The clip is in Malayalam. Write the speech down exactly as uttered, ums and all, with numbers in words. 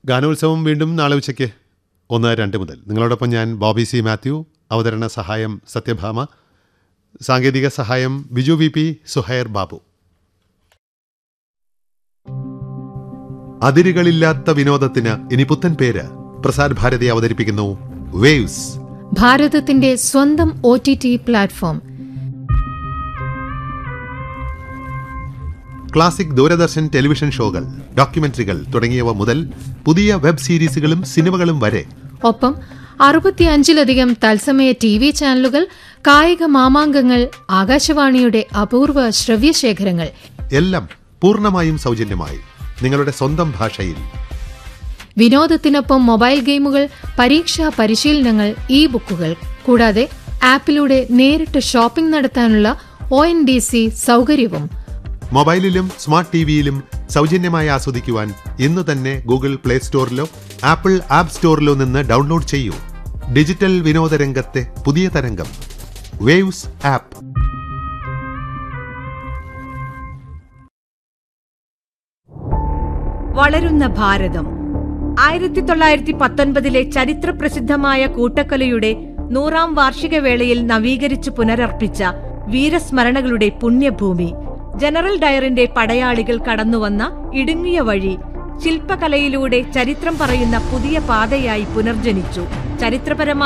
ഗാനോത്സവം വീണ്ടും നാളെ ഉച്ചയ്ക്ക് ഒന്ന് രണ്ട് മുതൽ. നിങ്ങളോടൊപ്പം ഞാൻ ബോബി സി മാത്യു. അവതരണ സഹായം സത്യഭാമ. സാങ്കേതിക സഹായം ബിജു വി പി, സുഹൈർ ബാബു. അതിരുകളില്ലാത്ത വിനോദത്തിന് ഇനി പുത്തൻ പേര്. പ്രസാർ ഭാരതി അവതരിപ്പിക്കുന്നു വേവ്സ്, ഭാരതത്തിന്റെ സ്വന്തം O T T platform. Classic Doordarshan television ഷോകൾ, ഡോക്യുമെന്ററികൾ തുടങ്ങിയവ മുതൽ പുതിയ വെബ് സീരീസുകളും സിനിമകളും വരെ. ഒപ്പം അറുപത്തിയഞ്ചിലധികം തത്സമയ ടി വി ചാനലുകൾ, കായിക മാമാങ്കങ്ങൾ, ആകാശവാണിയുടെ അപൂർവ ശ്രവ്യശേഖരങ്ങൾ എല്ലാം പൂർണ്ണമായും സൗജന്യമായി നിങ്ങളുടെ സ്വന്തം ഭാഷയിൽ. വിനോദത്തിനൊപ്പം മൊബൈൽ ഗെയിമുകൾ, പരീക്ഷാ പരിശീലനങ്ങൾ, ഇ ബുക്കുകൾ, കൂടാതെ ആപ്പിലൂടെ നേരിട്ട് ഷോപ്പിംഗ് നടത്താനുള്ള ഒ എൻ ഡി സി സൗകര്യവും. മൊബൈലിലും സ്മാർട്ട് ടിവിയിലും സൗജന്യമായി ആസ്വദിക്കുവാൻ ഇന്ന് തന്നെ ഗൂഗിൾ പ്ലേ സ്റ്റോറിലോ ആപ്പിൾ ആപ്പ് സ്റ്റോറിലോ നിന്ന് ഡൗൺലോഡ് ചെയ്യൂ. ഡിജിറ്റൽ വിനോദ രംഗത്തെ പുതിയ തരംഗം വേവ്സ് ആപ്പ്. വളരുന്ന ഭാരതം. ആയിരത്തി തൊള്ളായിരത്തി പത്തൊൻപതിലെ ചരിത്ര പ്രസിദ്ധമായ കൂട്ടക്കൊലയുടെ നൂറാം വാർഷിക വേളയിൽ നവീകരിച്ച് പുനരർപ്പിച്ച വീരസ്മരണകളുടെ പുണ്യഭൂമി. ജനറൽ ഡയറിന്റെ പടയാളികൾ കടന്നുവന്ന ഇടുങ്ങിയ വഴി ശില്പകലയിലൂടെ ചരിത്രം പറയുന്ന പുതിയ പാതയായി പുനർജനിച്ചു. ചരിത്രപരമായ